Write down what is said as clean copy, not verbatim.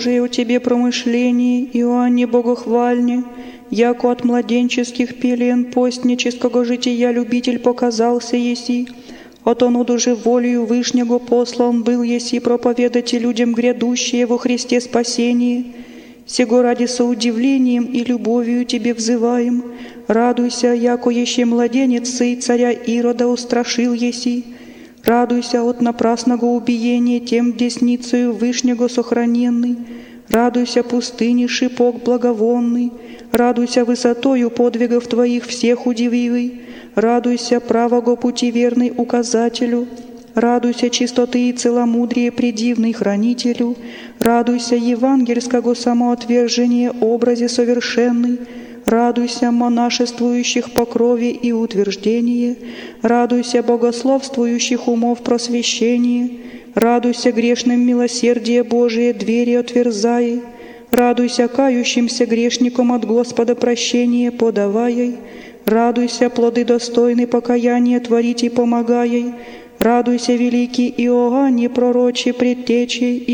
Божие о тебе промышление, Иоанне Богохвальне, яко от младенческих пелен постнического жития любитель показался еси, от оноду же волею Вышнего послан был еси проповедать людям грядущее во Христе спасение. Сего ради соудивлением и любовью тебе взываем, радуйся, яко еще младенец сей царя Ирода устрашил еси, радуйся от напрасного убиения тем десницею Вышнего сохраненный, радуйся пустыни шипок благовонный, радуйся высотою подвигов твоих всех удививый, радуйся правого пути верный указателю, радуйся чистоты и целомудрие предивный хранителю, радуйся евангельского самоотвержения образе совершенный, радуйся монашествующих по крови и утверждение, радуйся богословствующих умов просвещение, радуйся грешным милосердие Божие двери отверзай, радуйся кающимся грешникам от Господа прощение подавай, радуйся плоды достойны покаяния творить и помогай, радуйся великий Иоанне пророче предтечи